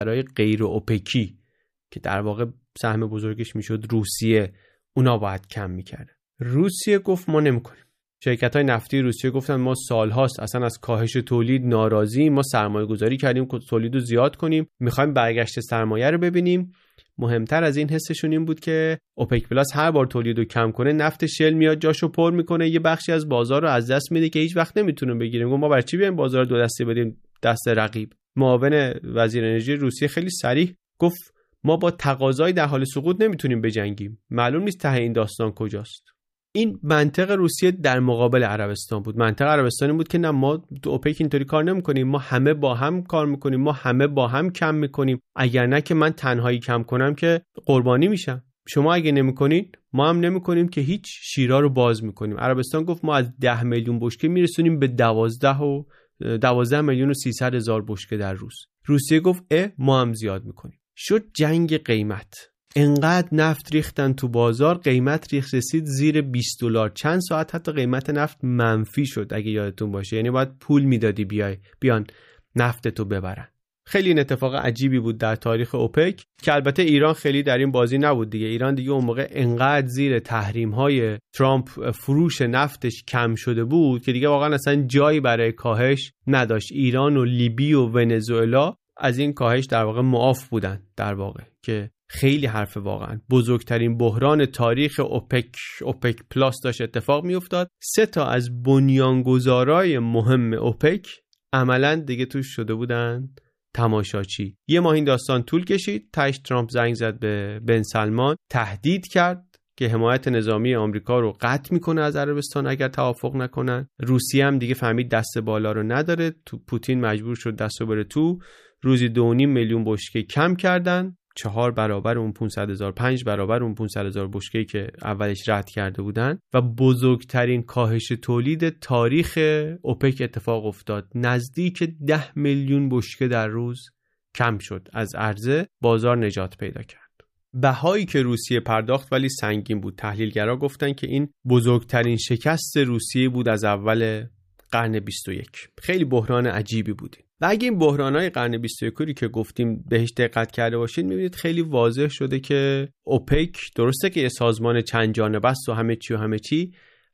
کشورهای غیر اوپکی که در واقع سهم بزرگش میشد روسیه، اونا باید کم میکرد. روسیه گفت ما نمیکنیم. شرکت‌های نفتی روسیه گفتن ما سالهاست اصلا از کاهش تولید ناراضی، ما سرمایه‌گذاری کردیم که تولید رو زیاد کنیم، می‌خوایم برگشت سرمایه رو ببینیم. مهمتر از این حسشون این بود که اوپک پلاس هر بار تولید رو کم کنه نفت شل میاد جاشو پر میکنه، یه بخشی از بازار رو از دست میده که هیچ وقت نمیتونه بگیره. ما برای چی بیایم بازار دو دسته بدیم دست رقیب؟ معاون وزیر انرژی روسیه خیلی صریح گفت ما با تقاضای در حال سقوط نمیتونیم بجنگیم، معلوم نیست ته این داستان کجاست. این منطق روسیه در مقابل عربستان بود. منطق عربستان این بود که نه، ما تو اوپک اینطوری کار نمی‌کنیم، ما همه با هم کار می‌کنیم، ما همه با هم کم می‌کنیم، اگر نه که من تنهایی کم کنم که قربانی میشم. شما اگه نمی‌کنید ما هم نمی‌کنیم که هیچ، شیرا رو باز می‌کنیم. عربستان گفت ما از 10 میلیون بشکه میرسونیم به 12 میلیون و 300 هزار بشکه در روز. روسیه گفت ما هم زیاد می‌کنیم. شد جنگ قیمت. انقدر نفت ریختن تو بازار، قیمت رسید زیر $20. چند ساعت حتی قیمت نفت منفی شد اگه یادتون باشه، یعنی باید پول میدادی بیان نفت تو ببرن. خیلی این اتفاق عجیبی بود در تاریخ اوپک که البته ایران خیلی در این بازی نبود دیگه. ایران دیگه اون موقع انقدر زیر تحریم‌های ترامپ فروش نفتش کم شده بود که دیگه واقعا اصلا جایی برای کاهش نداشت. ایران و لیبی و ونزوئلا از این کاهش در واقع معاف بودن، در واقع که خیلی حرف واقعا بزرگترین بحران تاریخ اوپک پلاس داشت اتفاق می افتاد. 3 از بنیانگذارای مهم اوپک عملا دیگه توش شده بودن تماشاچی. یه ماه این داستان طول کشید. تاش ترامپ زنگ زد به بن سلمان، تهدید کرد که حمایت نظامی آمریکا رو قطع میکنه از عربستان اگر توافق نکنن. روسیه هم دیگه فهمید دست بالا رو نداره، تو پوتین مجبور شد دستو بره تو. روزی 2.5 میلیون بشکه کم کردن، 4 برابر اون 500,000، 5 برابر اون 500,000 بشکه‌ای که اولش رد کرده بودن و بزرگترین کاهش تولید تاریخ اوپک اتفاق افتاد. نزدیک 10 میلیون بشکه در روز کم شد از عرضه، بازار نجات پیدا کرد. بهایی که روسیه پرداخت ولی سنگین بود. تحلیلگرا گفتن که این بزرگترین شکست روسیه بود از اول قرن 21. خیلی بحران عجیبی بود. و اگه این بحران‌های قرن 21 که گفتیم بهش دقت کرده باشید می‌بینید خیلی واضح شده که اوپک درسته که یه سازمان چند جانبه است و همه چی،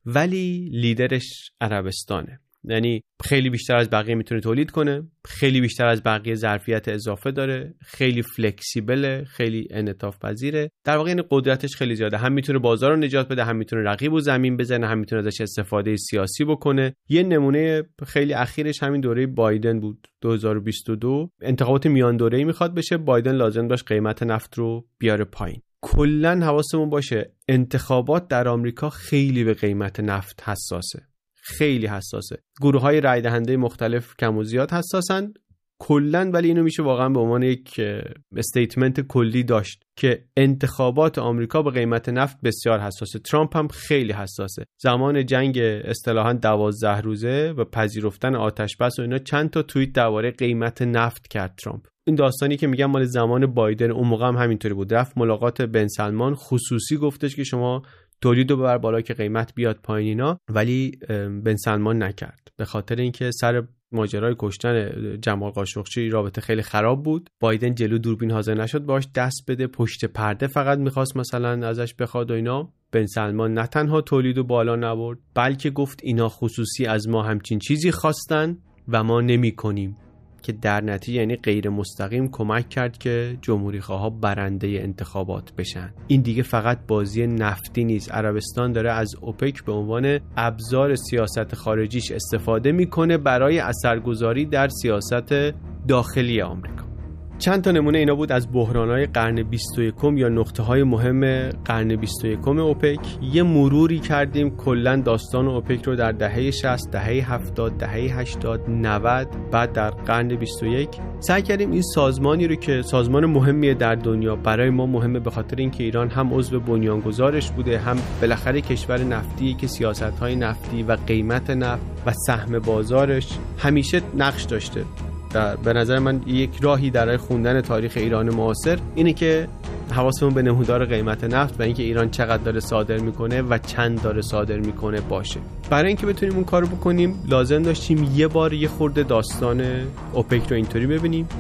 ولی لیدرش عربستانه. یعنی خیلی بیشتر از بقیه میتونه تولید کنه، خیلی بیشتر از بقیه ظرفیت اضافه داره، خیلی فلکسیبله، خیلی انعطاف پذیره. در واقع این قدرتش خیلی زیاده، هم میتونه بازار رو نجات بده، هم میتونه رقیب رو زمین بزنه، هم میتونه ازش استفاده سیاسی بکنه. یه نمونه خیلی اخیرش همین دوره بایدن بود، 2022. انتخابات میان دوره‌ای میخواد بشه، بایدن لازم داشت قیمت نفت رو بیاره پایین. کلاً حواسمون باشه انتخابات در آمریکا خیلی به قیمت نفت حساسه، خیلی حساسه. گروه‌های رای دهنده مختلف کم و زیاد حساسن کلاً، ولی اینو میشه واقعا به عنوان یک استیتمنت کلی داشت که انتخابات آمریکا به قیمت نفت بسیار حساسه. ترامپ هم خیلی حساسه. زمان جنگ اصطلاحاً 12 روزه و پذیرفتن آتش بس و اینا چند تا توییت درباره قیمت نفت کرد ترامپ. این داستانی که میگم مال زمان بایدن، اون موقع هم همینطوری بود. رفت ملاقات بن سلمان، خصوصی گفتش که شما تولید رو ببر بالا که قیمت بیاد پایین اینا، ولی بن سلمان نکرد به خاطر اینکه سر ماجرای کشتن جمال قاشقچی رابطه خیلی خراب بود. بایدن جلو دوربین حاضر نشد باش دست بده، پشت پرده فقط میخواست مثلا ازش بخواد و اینا. بن سلمان نه تنها تولید رو بالا نبرد بلکه گفت اینا خصوصی از ما همچین چیزی خواستن و ما نمی کنیم، که در نتیجه یعنی غیر مستقیم کمک کرد که جمهوری خواها برنده انتخابات بشن. این دیگه فقط بازی نفتی نیست. عربستان داره از اوپک به عنوان ابزار سیاست خارجیش استفاده میکنه برای اثرگذاری در سیاست داخلی آمریکا. چند تا نمونه اینا بود از بحران‌های قرن 21 یا نقطه‌های مهم قرن 21 اوپک. یه مروری کردیم کلاً داستان اوپک رو در دهه 60، دهه 70، دهه 80، 90، بعد در قرن 21. سعی کردیم این سازمانی رو که سازمان مهمیه در دنیا، برای ما مهمه به خاطر اینکه ایران هم عضو بنیانگذارش بوده، هم بالاخره کشور نفتی که سیاست‌های نفتی و قیمت نفت و سهم بازارش همیشه نقش داشته. به نظر من یک راهی در خوندن تاریخ ایران معاصر اینه که حواسمون به نمودار قیمت نفت و اینکه ایران چقدر داره صادر میکنه و چند داره صادر میکنه باشه. برای اینکه بتونیم اون کارو بکنیم لازم داشتیم یه بار یه خورده داستان اوپک رو اینطوری ببینیم.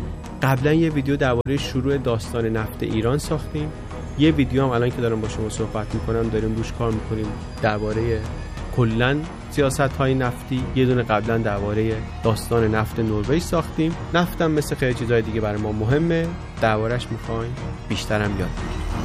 قبلا یه ویدیو درباره شروع داستان نفت ایران ساختیم. یه ویدیو هم الان که دارم با شما صحبت میکنم داریم روش کار میکنیم درباره کلاً سیاست‌های نفتی. یه دونه قبلا درباره داستان نفت نروژ ساختیم. نفتم مثل خیلی چیزهای دیگه برای ما مهمه، دربارش میخوایم بیشترم یاد بگیریم.